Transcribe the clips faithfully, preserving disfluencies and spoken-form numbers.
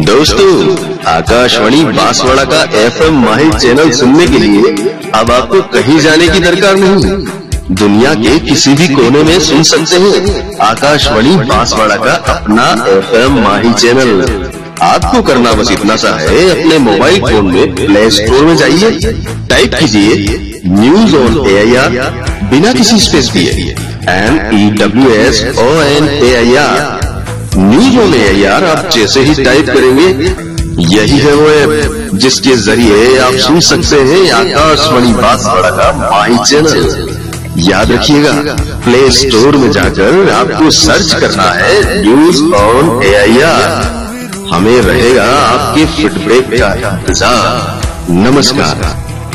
दोस्तों, आकाशवाणी बांसवाड़ा का एफएम माही चैनल सुनने के लिए अब आपको कहीं जाने की दरकार नहीं। दुनिया के किसी भी कोने में सुन सकते हैं आकाशवाणी बांसवाड़ा का अपना एफएम माही चैनल। आपको करना बस इतना सा है, अपने मोबाइल फोन में प्ले स्टोर में जाइए, टाइप कीजिए news on A I R बिना किसी स्पेस दिए, N E W S O N A I R. News on A I R आप जैसे ही टाइप करेंगे, यही है वो ऐप जिसके जरिए आप सुन सकते हैं आकाशवाणी बांसवाड़ा का माही चैनल। याद रखिएगा, प्ले स्टोर में जाकर आपको सर्च करना है news on A I R. हमें रहेगा आपके फीडबैक का इंतजार। नमस्कार।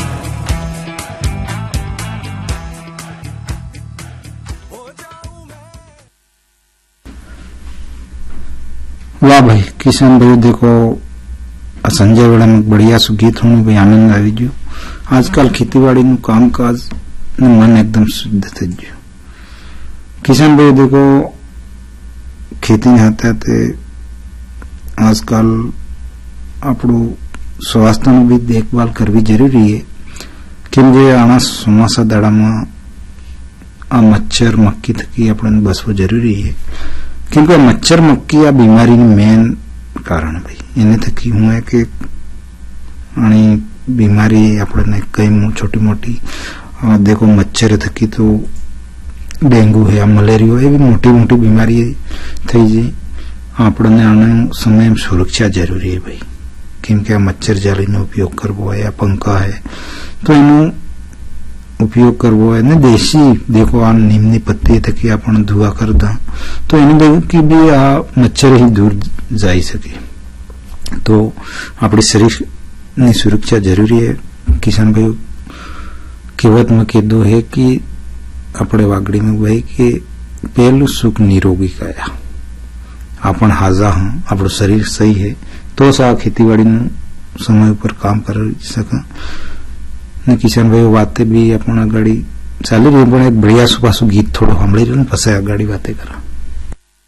वाह भाई किशन भाई, देखो संजय वेड़ा में बढ़िया सु गीत होने भाई आनंद आई गयो। आजकल खेतीबाड़ी नु कामकाज ने मन एकदम शुद्ध थी गयो। किशन भाई देखो, खेती हाथे हाथे आजकल આપણું સ્વાસ્થ્યનું બી દેખભાલ કરવી જરૂરી છે, કેમ કે આના ચોમાસા દાડામાં આ મચ્છર મક્કી થકી આપણને બસવું જરૂરી છે, કેમ કે મચ્છર મક્કી આ બીમારીનું મેન કારણ ભાઈ એને થકી હું है કે આની બીમારી આપણને કઈ छोटी मोटी देखो मच्छर थकी तो डेंगू है, मलेरिया है, भी मोटी मोटी बीमारी थी जाए। आपने आने समय में सुरक्षा जरूरी है भाई, क्योंकि आ मच्छर जाली नो उपयोग करवो है या पंखा है तो एनु उपयोग करवो है ने देशी देखो आ नीमनी पत्ती थकी आपण धुआ कर दा तो एनु देखो कि भी आ मच्छर ही दूर जाई सके। तो अपने शरीर ની સુરક્ષા જરૂરી है। किसान भाई कहेवत में कीधु है कि अपने वागड़ी में भाई कि पहलू सुख निरोगी काया, आपण हाजा हाँ, आपणो शरीर सही है तो सा खेतीवाड़ी समय पर काम कर सका। ने किशन भाई बातें भी अपना गाड़ी चाली रही, एक बढ़िया सुपासु गीत थोड़ा सांभळी रह्यो ने पछी आ गाड़ी बातें करा।